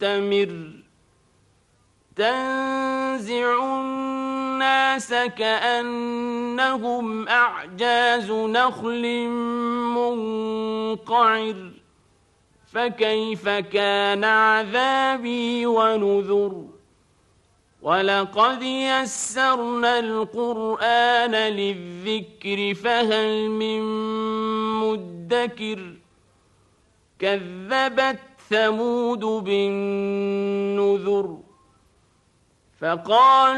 مستمر تنزع الناس كأنهم أعجاز نخل منقعر فكيف كان عذابي ونذر ولقد يسرنا القرآن للذكر فهل من مدكر كذبت ثمود بالنذر فقال